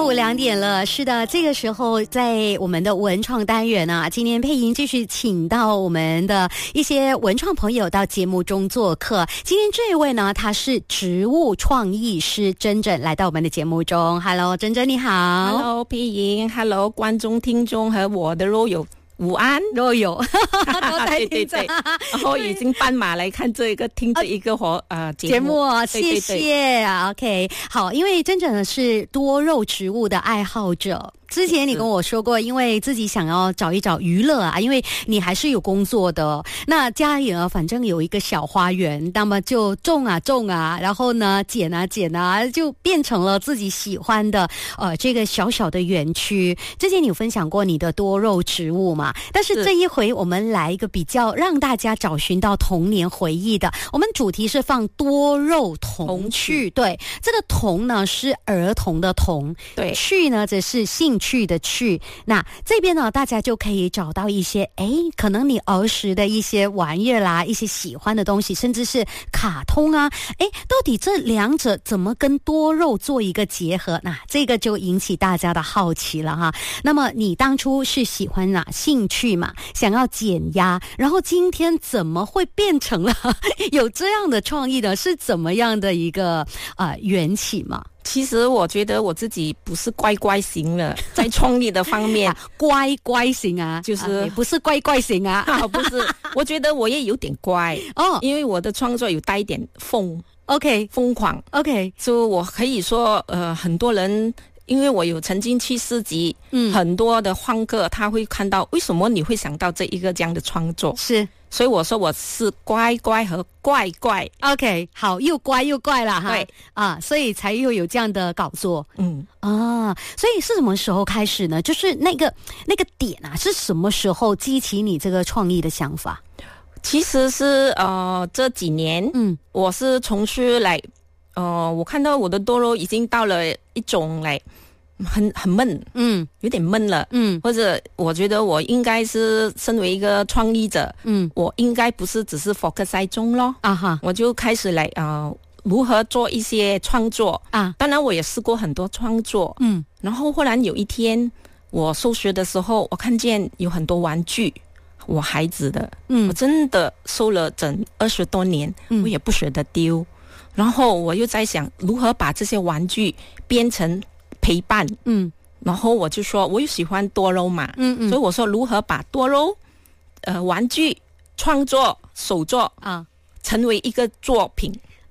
午2点了，是的，这个时候在我们的文创单元啊，今天佩莹继续请到我们的一些文创朋友到节目中做客。今天这一位呢，他是植物创意师珍珍来到我们的节目中。Hello， 珍珍你好。 Hello， 佩莹 ，Hello， 观众、听众和我的肉友。午安， 都有，都在听着。 对，然后已经斑马来看这个，听这一个节目哦，谢谢啊。OK， 好，因为珍珍是多肉植物的爱好者。之前你跟我说过，因为自己想要找一找娱乐啊，因为你还是有工作的。那家里呢，反正有一个小花园，那么就种啊，然后呢剪啊，就变成了自己喜欢的这个小小的园区。之前你有分享过你的多肉植物嘛？但是这一回我们来一个比较让大家找寻到童年回忆的。我们主题是放多肉童趣，对，这个童呢是儿童的童， 对， 趣呢则是兴趣的趣。那这边呢，大家就可以找到一些可能你儿时的一些玩意啦，一些喜欢的东西，甚至是卡通啊，到底这两者怎么跟多肉做一个结合？那这个就引起大家的好奇了哈。那么你当初是喜欢兴趣嘛，想要减压，然后今天怎么会变成了有这样的创意呢？是怎么样的一个缘起嘛？ 其实我觉得我自己不是乖乖型的，在创意的方面乖型啊，就是不是乖型啊不是，我觉得我也有点乖哦，因为我的创作有带一点疯狂 OK， 所以我可以说很多人。因为我有曾经去市集，很多的欢客他会看到为什么你会想到这一个这样的创作， 是， 所以我说我是乖乖和怪 OK， 好，又乖又怪啦哈， 对啊，所以才又有这样的搞作，所以是什么时候开始呢？就是那个点啊，是什么时候激起你这个创意的想法？ 其实是这几年，我是从事来。我看到我的多肉已经到了一种来很闷，有点闷了，或者我觉得我应该是身为一个创意者，我应该不是只是 focus 在中咯，我就开始来如何做一些创作啊。当然我也试过很多创作，然后忽然有一天我收学的时候，我看见有很多玩具，我孩子的，我真的收了整20多年，我也不舍得丢。然后我又在想如何把这些玩具变成陪伴，然后我就说我又喜欢多肉嘛，所以我说如何把多肉玩具创作手作啊成为一个作品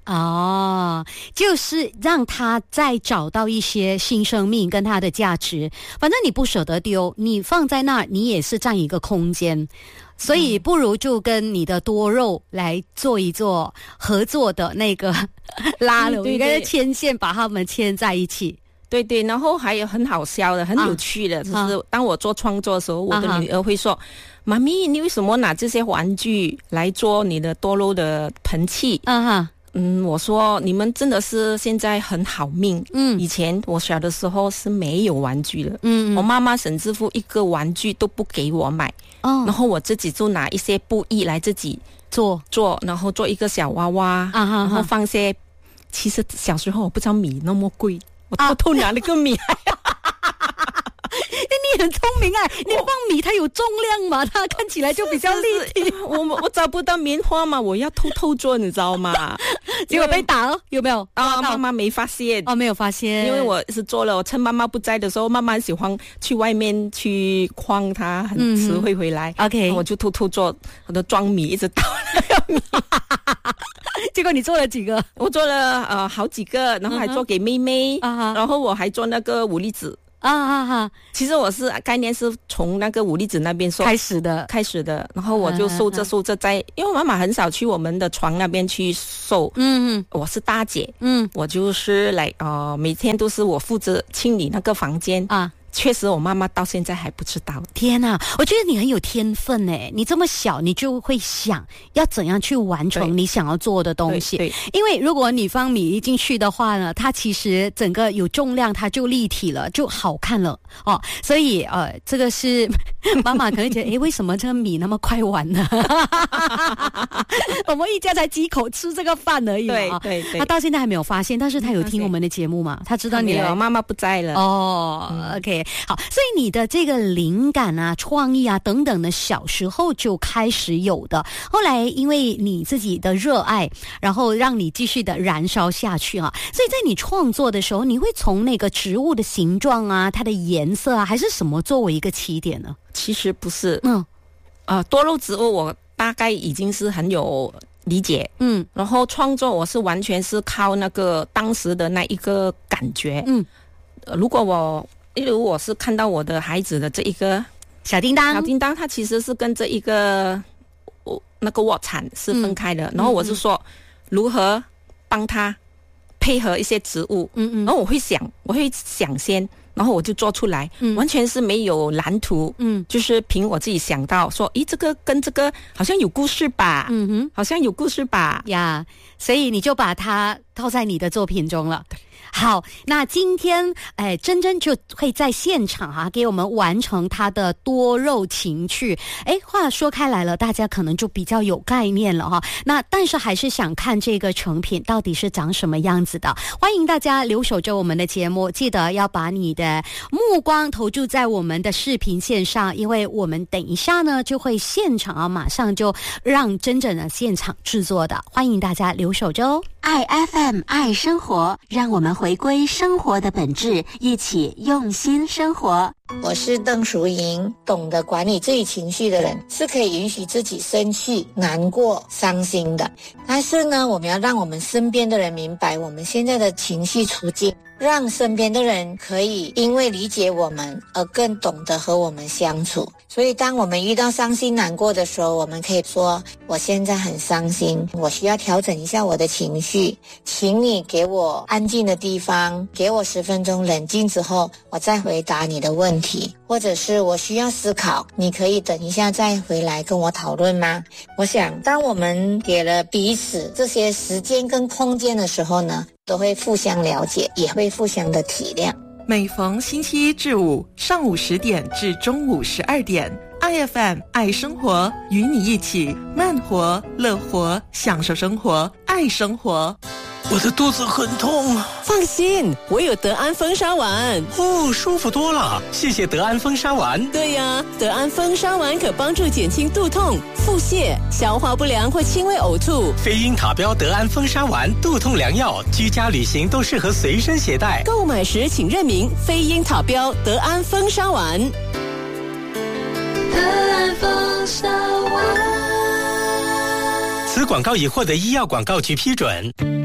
就是让他再找到一些新生命跟他的价值。反正你不舍得丢，你放在那儿你也是占一个空间，所以不如就跟你的多肉来做一做合作的那个拉拢一个牵线，把他们牵在一起。 对，然后还有很好笑的很有趣的，就是当我做创作的时候，我的女儿会说妈咪你为什么拿这些玩具来做你的多肉的盆器？我说你们真的是现在很好命。以前我小的时候是没有玩具的，我妈妈甚至乎一个玩具都不给我买，然后我自己就拿一些布艺来自己做，然后做一个小娃娃，然后放些。其实小时候我不知道米那么贵，我偷偷拿那个米你很聪明你放米它有重量嘛，它看起来就比较立体。 我找不到棉花嘛，我要偷偷做，你知道吗？ 结果被打了，有没有？ 妈妈没发现。 没有发现， 因为我是做了，我趁妈妈不在的时候，妈妈喜欢去外面去框她，很迟会回来。 OK， 我就偷偷做，我都装米，一直倒那个米。 结果你做了几个？ 我做了好几个，然后还做给妹妹，然后我还做那个五粒子。其实我是概念是从那个五粒子那边开始的，然后我就收着在，因为妈妈很少去我们的床那边去收，我是大姐，我就是来每天都是我负责清理那个房间确实我妈妈到现在还不知道。 天哪，我觉得你很有天分耶，你这么小你就会想要怎样去完成你想要做的东西。 对， 因为如果你放米粒进去的话呢，它其实整个有重量，它就立体了，就好看了哦。所以这个是妈妈可能觉得为什么这个米那么快完呢？我们一家才几口吃这个饭而已嘛。 对， 他到现在还没有发现，但是他有听我们的节目嘛，他知道你妈妈不在了。 OK， 好，所以你的这个灵感啊、创意啊等等的，小时候就开始有的，后来因为你自己的热爱，然后让你继续的燃烧下去啊。所以在你创作的时候，你会从那个植物的形状啊、它的颜色啊，还是什么作为一个起点呢？ 其实不是，多肉植物我大概已经是很有理解，然后创作我是完全是靠那个当时的那一个感觉，例如我是看到我的孩子的这一个小叮当， 它其实是跟这一个那个卧蚕是分开的，然后我是说如何帮他配合一些植物，然后我会想先，然后我就做出来，完全是没有蓝图，就是凭我自己想到说，这个跟这个好像有故事吧，好像有故事吧呀，所以你就把它套在你的作品中了。好，那今天珍珍就会在现场给我们完成她的多肉情趣。话说开来了，大家可能就比较有概念了哈。那但是还是想看这个成品到底是长什么样子的。欢迎大家留守着我们的节目，记得要把你的目光投注在我们的视频线上，因为我们等一下呢就会现场马上就让珍珍的现场制作的。欢迎大家留守着哦。 爱 FM 爱生活，让我们回归生活的本质，一起用心生活。 我是邓淑莹，懂得管理自己情绪的人是可以允许自己生气、难过、伤心的。但是呢，我们要让我们身边的人明白我们现在的情绪处境，让身边的人可以因为理解我们而更懂得和我们相处。所以当我们遇到伤心难过的时候，我们可以说，我现在很伤心，我需要调整一下我的情绪，请你给我安静的地方，给我10分钟冷静之后，我再回答你的问题。或者是我需要思考，你可以等一下再回来跟我讨论吗？我想当我们给了彼此这些时间跟空间的时候呢，都会互相了解，也会互相的体谅。 每逢星期一至五上午10点至中午12点，IFM 爱生活，与你一起慢活、乐活，享受生活，爱生活。 我的肚子很痛。 放心，我有德安风沙丸。 舒服多了，谢谢德安风沙丸。 对呀，德安风沙丸可帮助减轻肚痛、腹泻、消化不良或轻微呕吐。 非英塔标德安风沙丸，肚痛良药，居家旅行都适合随身携带。 购买时请认明非英塔标德安风沙丸。 德安风沙丸。 此广告已获得医药广告局批准。